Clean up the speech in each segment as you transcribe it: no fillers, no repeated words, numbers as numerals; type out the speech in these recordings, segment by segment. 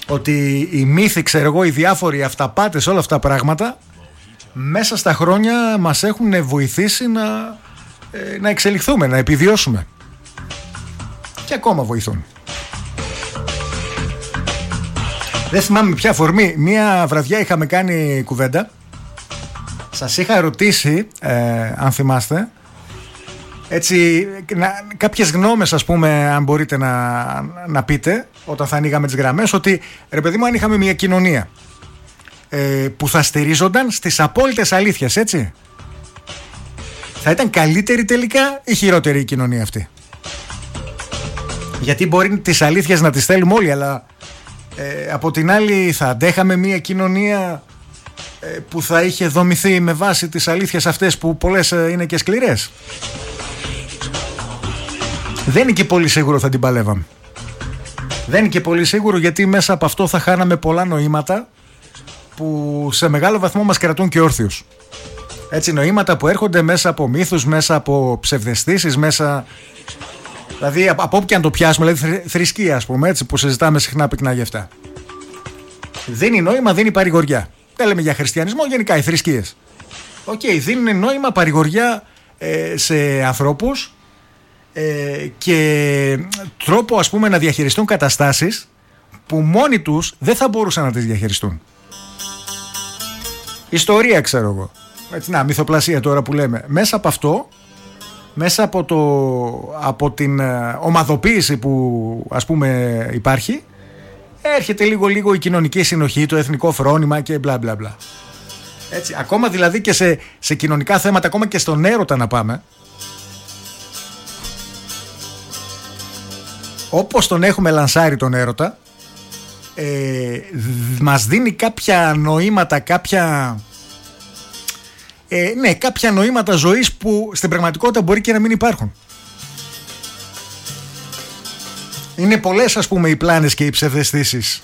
ότι οι μύθοι, ξέρω εγώ, οι διάφοροι αυταπάτες, όλα αυτά τα πράγματα μέσα στα χρόνια μας έχουν βοηθήσει να εξελιχθούμε, να επιβιώσουμε. Και ακόμα βοηθούν. Δεν θυμάμαι με ποια αφορμή. Μία βραδιά είχαμε κάνει κουβέντα. Σας είχα ρωτήσει, αν θυμάστε, έτσι, κάποιες γνώμες, ας πούμε, αν μπορείτε να πείτε όταν θα ανοίγαμε τις γραμμές, ότι ρε παιδί μου, αν είχαμε μια κοινωνία που θα στηρίζονταν στις απόλυτες αλήθειες, έτσι, θα ήταν καλύτερη τελικά ή χειρότερη η κοινωνία αυτή? Γιατί μπορεί τις αλήθειες να τις θέλουμε όλοι, αλλά από την άλλη θα αντέχαμε μια κοινωνία που θα είχε δομηθεί με βάση τις αλήθειες αυτές που πολλές είναι και σκληρές? Δεν είναι και πολύ σίγουρο θα την παλεύαμε. Δεν είναι και πολύ σίγουρο, γιατί μέσα από αυτό θα χάναμε πολλά νοήματα που σε μεγάλο βαθμό μας κρατούν και όρθιους. Έτσι, νοήματα που έρχονται μέσα από μύθους, μέσα από ψευδαισθήσεις, μέσα... Δηλαδή από όπου και αν το πιάσουμε, δηλαδή θρησκεία, ας πούμε, έτσι, που συζητάμε συχνά πυκνά γι' αυτά. Δίνει νόημα, δίνει παρηγοριά. Δεν λέμε για χριστιανισμό, γενικά οι θρησκείες. Δίνουν νόημα, παρηγοριά σε ανθρώπους και τρόπο, ας πούμε, να διαχειριστούν καταστάσεις που μόνοι τους δεν θα μπορούσαν να τις διαχειριστούν. Ιστορία, ξέρω εγώ. Έτσι, μυθοπλασία τώρα που λέμε. Μέσα από αυτό, μέσα από την ομαδοποίηση που, ας πούμε, υπάρχει, έρχεται λίγο η κοινωνική συνοχή, το εθνικό φρόνημα και μπλα μπλα μπλα. Έτσι, ακόμα δηλαδή και σε κοινωνικά θέματα, ακόμα και στον έρωτα να πάμε, όπως τον έχουμε λανσάρει τον έρωτα, μας δίνει κάποια νοήματα, κάποια νοήματα ζωής που στην πραγματικότητα μπορεί και να μην υπάρχουν. Είναι πολλές, ας πούμε, οι πλάνες και οι ψευδαισθήσεις,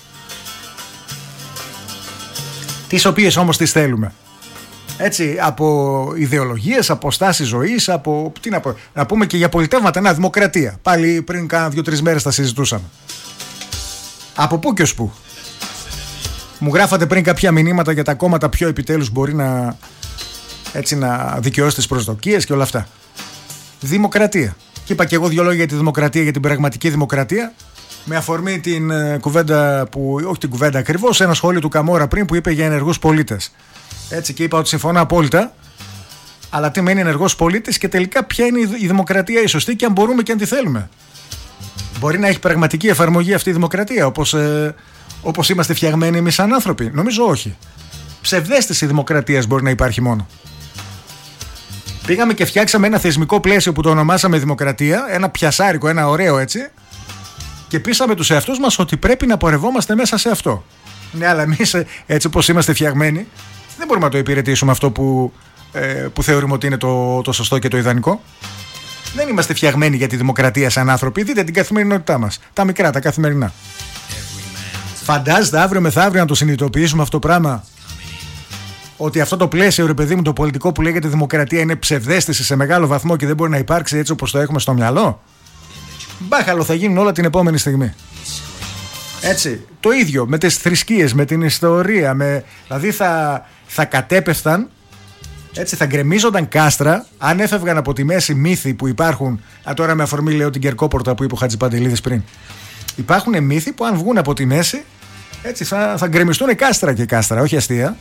τις οποίες όμως τις θέλουμε. Έτσι, από ιδεολογίες, από στάσεις ζωής, από, να πούμε και για πολιτεύματα, δημοκρατία. Πάλι πριν κάνα 2-3 μέρες τα συζητούσαμε. Από πού και ως πού. Μου γράφατε πριν κάποια μηνύματα για τα κόμματα, ποιο επιτέλους μπορεί να δικαιώσει τις προσδοκίες και όλα αυτά. Δημοκρατία. Και είπα και εγώ 2 λόγια για τη δημοκρατία, για την πραγματική δημοκρατία, με αφορμή την κουβέντα όχι την κουβέντα ακριβώς, ένα σχόλιο του Καμόρα πριν που είπε για ενεργούς πολίτες. Έτσι, και είπα ότι συμφωνώ απόλυτα, αλλά τι μένει ενεργός πολίτης και τελικά ποια είναι η δημοκρατία η σωστή και αν μπορούμε και αν τη θέλουμε. Μπορεί να έχει πραγματική εφαρμογή αυτή η δημοκρατία, όπως είμαστε φτιαγμένοι εμείς σαν άνθρωποι? Νομίζω όχι. Ψευδαίσθηση δημοκρατίας μπορεί να υπάρχει μόνο. Πήγαμε και φτιάξαμε ένα θεσμικό πλαίσιο που το ονομάσαμε δημοκρατία, ένα πιασάρικο, ένα ωραίο, έτσι, και πείσαμε τους εαυτούς μας ότι πρέπει να πορευόμαστε μέσα σε αυτό. Ναι, αλλά εμείς, έτσι όπως είμαστε φτιαγμένοι, δεν μπορούμε να το υπηρετήσουμε αυτό που θεωρούμε ότι είναι το σωστό και το ιδανικό. Δεν είμαστε φτιαγμένοι για τη δημοκρατία σαν άνθρωποι. Δείτε την καθημερινότητά μας. Τα μικρά, τα καθημερινά. Φαντάζεστε αύριο μεθαύριο να το συνειδητοποιήσουμε αυτό το πράγμα? Ότι αυτό το πλαίσιο, ρε παιδί μου, το πολιτικό που λέγεται δημοκρατία είναι ψευδαίσθηση σε μεγάλο βαθμό και δεν μπορεί να υπάρξει έτσι όπως το έχουμε στο μυαλό. Μπάχαλο θα γίνουν όλα την επόμενη στιγμή. Έτσι. Το ίδιο με τις θρησκείες, με την ιστορία. Δηλαδή θα κατέπεφταν, έτσι, θα γκρεμίζονταν κάστρα αν έφευγαν από τη μέση μύθοι που υπάρχουν. Τώρα με αφορμή λέω την Κερκόπορτα που είπε ο Χατζηπαντελίδης πριν. Υπάρχουν μύθοι που αν βγουν από τη μέση, έτσι, θα γκρεμιστούν κάστρα και κάστρα, όχι αστεία.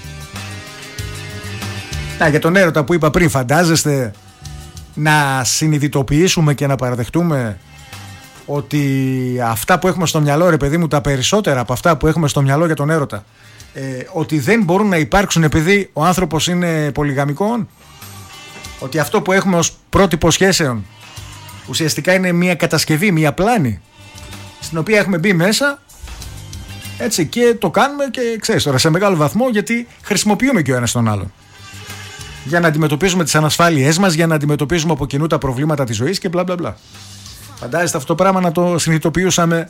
Για τον έρωτα που είπα πριν, φαντάζεστε να συνειδητοποιήσουμε και να παραδεχτούμε ότι αυτά που έχουμε στο μυαλό, ρε παιδί μου, τα περισσότερα από αυτά που έχουμε στο μυαλό για τον έρωτα, ότι δεν μπορούν να υπάρξουν επειδή ο άνθρωπος είναι πολυγαμικών? Ότι αυτό που έχουμε ως πρότυπο σχέσεων ουσιαστικά είναι μια κατασκευή, μια πλάνη στην οποία έχουμε μπει μέσα, έτσι, και το κάνουμε και ξέρεις τώρα σε μεγάλο βαθμό γιατί χρησιμοποιούμε και ο ένας τον άλλον για να αντιμετωπίζουμε τις ανασφάλειές μας, για να αντιμετωπίζουμε από κοινού τα προβλήματα της ζωής και μπλα μπλα μπλα. Φαντάζεστε αυτό το πράγμα να το συνειδητοποιούσαμε?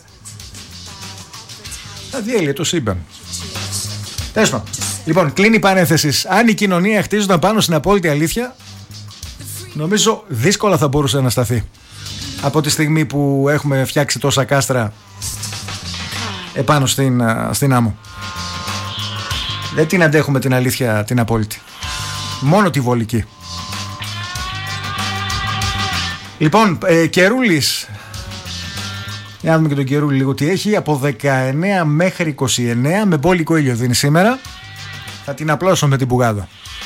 Θα διέλυε το σύμπαν. Τέλος πάντων. Λοιπόν, κλείνει η παρένθεση. Αν η κοινωνία χτίζονταν πάνω στην απόλυτη αλήθεια, νομίζω δύσκολα θα μπορούσε να σταθεί. Από τη στιγμή που έχουμε φτιάξει τόσα κάστρα, επάνω στην άμμο. Δεν την αντέχουμε την αλήθεια την απόλυτη. Μόνο τη βολική. Λοιπόν, καιρούλης. Για να δούμε και τον καιρούλη λίγο τι έχει. Από 19 μέχρι 29 με μπόλικο ήλιο δίνει σήμερα. Θα την απλώσω με την πουγάδα.